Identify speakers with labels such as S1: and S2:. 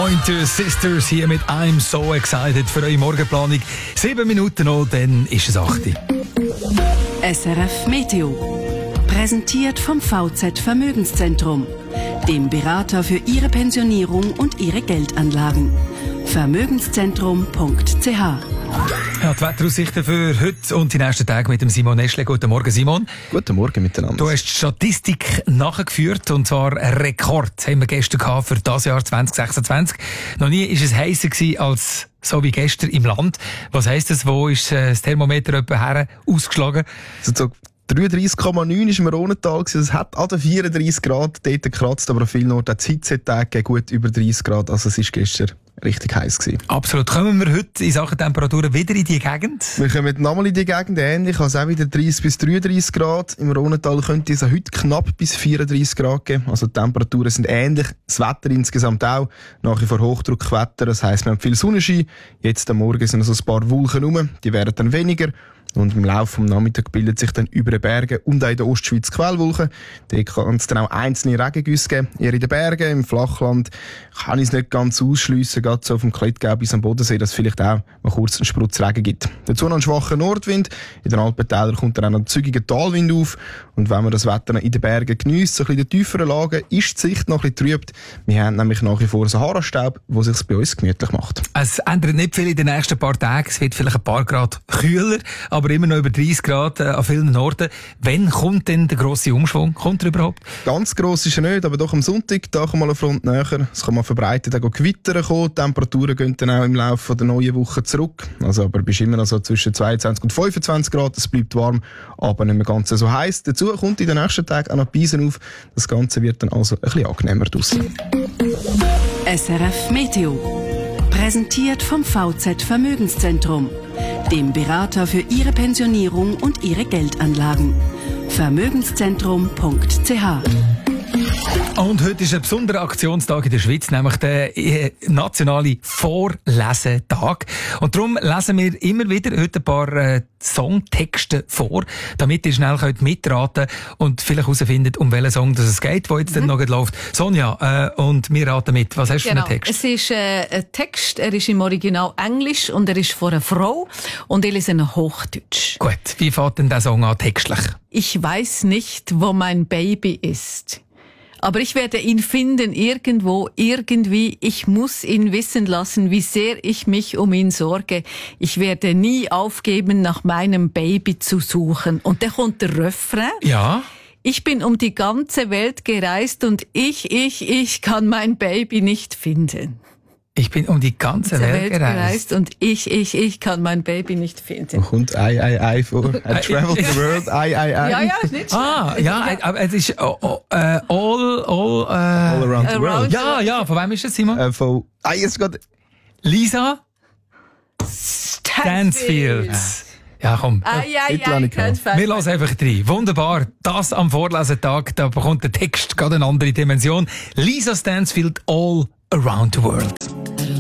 S1: Pointer Sisters hier mit I'm So Excited für eure Morgenplanung. 7 Minuten noch, dann ist es 8 Uhr.
S2: SRF Meteo. Präsentiert vom VZ Vermögenszentrum, dem Berater für Ihre Pensionierung und Ihre Geldanlagen. Vermögenszentrum.ch.
S1: Ja, die Wetteraussichten für heute und die nächsten Tage mit dem Simon Eschle. Guten Morgen, Simon.
S3: Guten Morgen miteinander.
S1: Du hast die Statistik nachgeführt, und zwar ein Rekord haben wir gestern gehabt für das Jahr 2026. Noch nie war es heißer gewesen als so wie gestern im Land. Was heisst das? Wo ist das Thermometer etwa her ausgeschlagen?
S3: So 33,9 ist im Rhonental. Es hat an den 34 Grad dort gekratzt, aber an vielen Orten hat es Hitzetage gut über 30 Grad. Also es war gestern richtig heiß gewesen.
S1: Absolut. Kommen wir heute in Sachen Temperaturen wieder in die Gegend?
S3: Wir kommen nochmal in die Gegend ähnlich. Also auch wieder 30 bis 33 Grad. Im Rhonental könnte es heute knapp bis 34 Grad geben. Also die Temperaturen sind ähnlich. Das Wetter insgesamt auch. Nach wie vor Hochdruckwetter. Das heisst, wir haben viel Sonnenschein. Jetzt am Morgen sind also ein paar Wolken rum. Die werden dann weniger. Und im Laufe des Nachmittags bildet sich dann über den Bergen und auch in der Ostschweiz Quellwolken. Dort kann es dann auch einzelne Regengüsse geben. Eher in den Bergen, im Flachland kann ich es nicht ganz ausschliessen, gerade so vom Klettgau bis am Bodensee, dass es vielleicht auch mal kurz einen Sprutz Regen gibt. Dazu noch einen schwachen Nordwind. In den Alpentälern kommt dann auch noch ein zügiger Talwind auf. Und wenn man das Wetter in den Bergen geniesst, so ein bisschen in den tieferen Lagen, ist die Sicht noch ein bisschen trübt. Wir haben nämlich nach wie vor Sahara-Staub, der sich bei uns gemütlich macht.
S1: Es ändert nicht viel in den nächsten paar Tagen. Es wird vielleicht ein paar Grad kühler, aber immer noch über 30 Grad an vielen Orten. Wann kommt denn der grosse Umschwung? Kommt er überhaupt?
S3: Ganz gross ist er nicht, aber doch am Sonntag, da kommt mal eine Front näher. Es kann mal verbreitet auch Gewitter kommen. Die Temperaturen gehen dann auch im Laufe der neuen Woche zurück. Also, aber bist immer noch so zwischen 22 und 25 Grad. Es bleibt warm, aber nicht mehr ganz so heiß. Dazu kommt in den nächsten Tagen auch noch Beisen auf. Das Ganze wird dann also ein bisschen angenehmer draussen.
S2: SRF Meteo. Präsentiert vom VZ Vermögenszentrum, dem Berater für Ihre Pensionierung und Ihre Geldanlagen. Vermögenszentrum.ch.
S1: Und heute ist ein besonderer Aktionstag in der Schweiz, nämlich der nationale Vorlesetag. Und darum lesen wir immer wieder heute ein paar Songtexte vor, damit ihr schnell mitraten könnt und vielleicht herausfindet, um welchen Song es geht, der jetzt dann noch läuft. Sonja, und wir raten mit. Was hast du für einen Text?
S4: Es ist ein Text, er ist im Original Englisch und er ist von einer Frau und ich lese ihn Hochdeutsch.
S1: Gut, wie fängt denn der Song an textlich?
S4: Ich weiß nicht, wo mein Baby ist. Aber ich werde ihn finden, irgendwo, irgendwie. Ich muss ihn wissen lassen, wie sehr ich mich um ihn sorge. Ich werde nie aufgeben, nach meinem Baby zu suchen. Und dann kommt der Refrain.
S1: Ja.
S4: Ich bin um die ganze Welt gereist und ich kann mein Baby nicht finden.
S1: Ich bin um die ganze Welt gereist
S4: und ich kann mein Baby nicht finden.
S3: Und kommt I vor. I traveled the world, I.
S4: Ja, ist nicht schlecht.
S1: Ja, aber es ist all
S3: around the world.
S1: Ja, von wem ist das, Simon?
S3: Von, jetzt geht
S1: Lisa Stansfield. Ja, komm.
S4: Ich
S1: Wir lassen einfach rein. Wunderbar. Das am Vorlesetag, da bekommt der Text gerade eine andere Dimension. Lisa Stansfield, All Around the World.